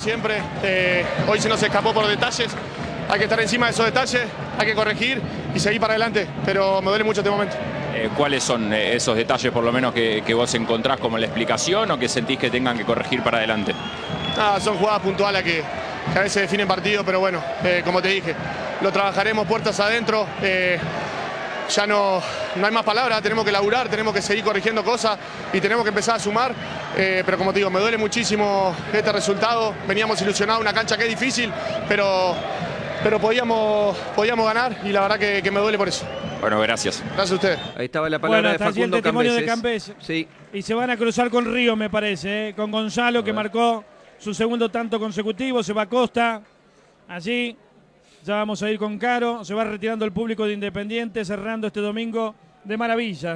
siempre. Hoy se nos escapó por detalles. Hay que estar encima de esos detalles, hay que corregir y seguir para adelante. Pero me duele mucho este momento. ¿Cuáles son esos detalles, por lo menos, que vos encontrás como la explicación o que sentís que tengan que corregir para adelante? Son jugadas puntuales que a veces definen partidos, pero bueno, como te dije, lo trabajaremos puertas adentro. Ya no hay más palabras, tenemos que laburar, tenemos que seguir corrigiendo cosas y tenemos que empezar a sumar. Pero como te digo, me duele muchísimo este resultado. Veníamos ilusionados, una cancha que es difícil, pero podíamos ganar y la verdad que me duele por eso. Bueno, gracias. Gracias a ustedes. Ahí estaba la palabra de Facundo el testimonio Cambeses. de Cambeses. Sí. Y se van a cruzar con Río, me parece, con Gonzalo, que marcó su segundo tanto consecutivo. Se va Costa. Allí ya vamos a ir con Caro. Se va retirando el público de Independiente, cerrando este domingo de maravillas.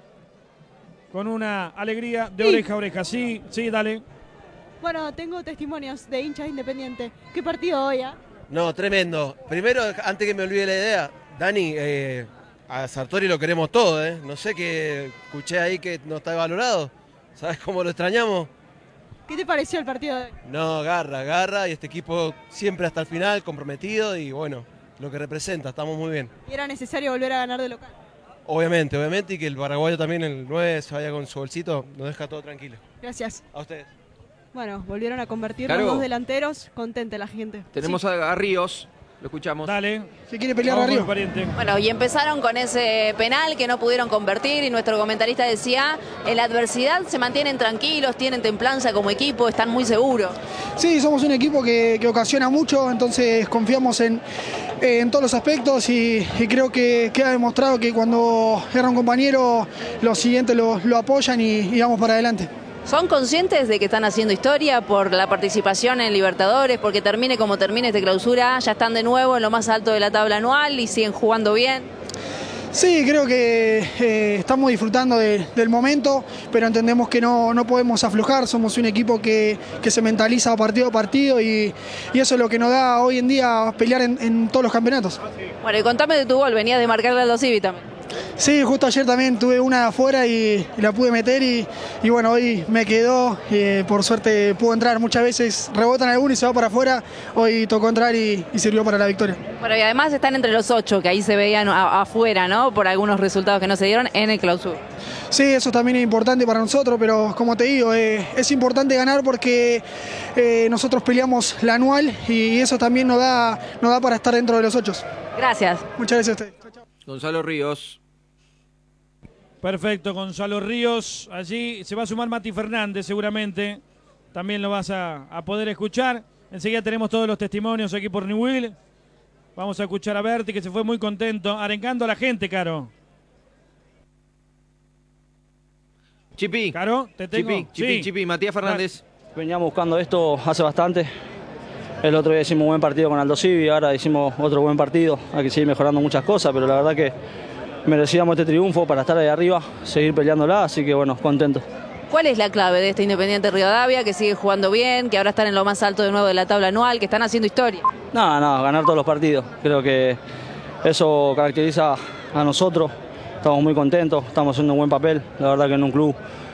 Con una alegría de oreja a oreja. Sí, dale. Bueno, tengo testimonios de hinchas de Independiente. ¿Qué partido hoy, No, tremendo. Primero, antes que me olvide la idea, Dani, a Sartori lo queremos todo, ¿eh? No sé qué escuché ahí que no está valorado. ¿Sabes cómo lo extrañamos? ¿Qué te pareció el partido de hoy? No, garra, y este equipo siempre hasta el final, comprometido y bueno, lo que representa, estamos muy bien. ¿Y era necesario volver a ganar de local? Obviamente, y que el paraguayo también, el 9, se vaya con su bolsito, nos deja todo tranquilo. Gracias. A ustedes. Bueno, volvieron a convertir Claro. los dos delanteros, contenta la gente. Tenemos a Ríos, lo escuchamos. Dale. Se quiere pelear Vamos arriba. con el pariente. Bueno, y empezaron con ese penal que no pudieron convertir y nuestro comentarista decía, en la adversidad se mantienen tranquilos, tienen templanza como equipo, están muy seguros. Sí, somos un equipo que ocasiona mucho, entonces confiamos en todos los aspectos y creo que queda demostrado que cuando erra un compañero, los siguientes lo apoyan y vamos para adelante. ¿Son conscientes de que están haciendo historia por la participación en Libertadores, porque termine como termine esta clausura, ya están de nuevo en lo más alto de la tabla anual y siguen jugando bien? Sí, creo que estamos disfrutando del momento, pero entendemos que no podemos aflojar, somos un equipo que se mentaliza partido a partido y eso es lo que nos da hoy en día pelear en todos los campeonatos. Bueno, y contame de tu gol, venías de marcarle al Aldo Civi también. Sí, justo ayer también tuve una de afuera y la pude meter y bueno, hoy me quedó, por suerte pudo entrar, muchas veces rebotan algunos y se va para afuera, hoy tocó entrar y sirvió para la victoria. Bueno, y además están entre los 8, que ahí se veían afuera, ¿no? Por algunos resultados que no se dieron en el clausura. Sí, eso también es importante para nosotros, pero como te digo, es importante ganar porque nosotros peleamos la anual y eso también nos da para estar dentro de los 8. Gracias. Muchas gracias a ustedes. Chau, chau. Gonzalo Ríos. Perfecto, Gonzalo Ríos. Allí se va a sumar Mati Fernández seguramente. También lo vas a poder escuchar. Enseguida tenemos todos los testimonios aquí por Newell. Vamos a escuchar a Berti, que se fue muy contento, arengando a la gente, Caro. Chipi. Caro, te tengo. Chipi, Matías Fernández. Veníamos buscando esto hace bastante. El otro día hicimos un buen partido con Aldo Civi, ahora hicimos otro buen partido. Hay que seguir mejorando muchas cosas, pero la verdad que merecíamos este triunfo para estar ahí arriba, seguir peleándola, así que bueno, contento. ¿Cuál es la clave de este Independiente Rivadavia, que sigue jugando bien, que ahora están en lo más alto de nuevo de la tabla anual, que están haciendo historia? No, ganar todos los partidos. Creo que eso caracteriza a nosotros. Estamos muy contentos, estamos haciendo un buen papel. La verdad que en un club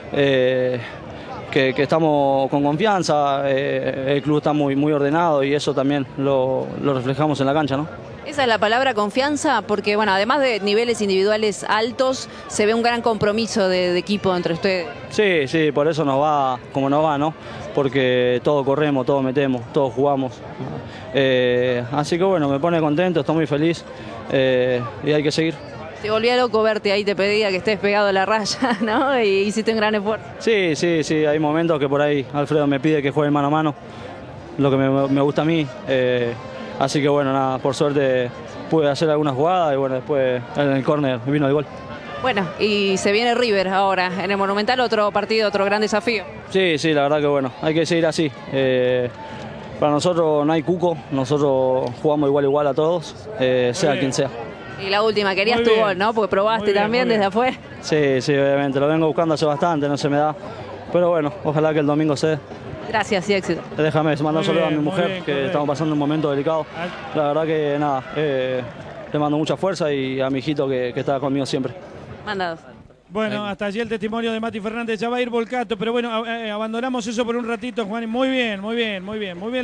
que estamos con confianza, el club está muy ordenado y eso también lo reflejamos en la cancha, ¿no? Esa es la palabra, confianza, porque bueno, además de niveles individuales altos, se ve un gran compromiso de equipo entre ustedes. Sí, por eso nos va como nos va, ¿no? Porque todo corremos, todo metemos, todos jugamos. Así que bueno, me pone contento, estoy muy feliz y hay que seguir. Te volvía loco verte ahí, te pedía que estés pegado a la raya, ¿no? Y hiciste un gran esfuerzo. Sí, hay momentos que por ahí Alfredo me pide que juegue mano a mano, lo que me gusta a mí. Así que bueno, nada, por suerte pude hacer algunas jugadas y bueno, después en el córner vino el gol. Bueno, y se viene River ahora en el Monumental, otro partido, otro gran desafío. Sí, la verdad que bueno, hay que seguir así. Para nosotros no hay cuco, nosotros jugamos igual a todos, sea quien sea. Y la última, querías tu gol, ¿no? Porque probaste también desde afuera. Sí, obviamente, lo vengo buscando hace bastante, no se me da. Pero bueno, ojalá que el domingo se dé. Gracias y éxito. Déjame mandar un saludo a mi mujer, bien, que correcto. estamos pasando un momento delicado. La verdad que nada, le mando mucha fuerza y a mi hijito que está conmigo siempre. Mandados. Bueno, hasta allí el testimonio de Mati Fernández. Ya va a ir Volcato, pero bueno, abandonamos eso por un ratito, Juan. Muy bien.